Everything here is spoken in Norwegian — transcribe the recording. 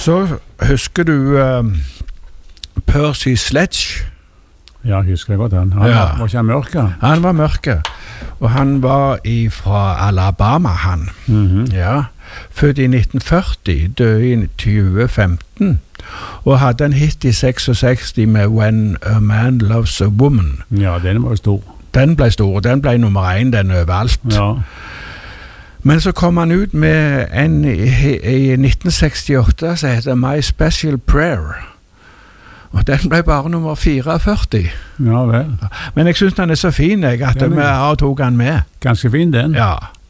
Så husker du Percy Sledge? Ja, jeg husker det godt han. Han var ikke mørke? Han var mørke, og han var fra Alabama, han. Ja, født i 1940, døde i 2015, og hadde en hit i 66 med When a Man Loves a Woman. Ja, den var stor. Den ble stor, den ble nummer 1, den overalt. Ja. Men så kom han ut med en i 1968 som heter My Special Prayer. Og den ble bare nummer 44. Ja vel. Men jeg synes den er så fin, at vi tok han med. Ganske fin den. Ja.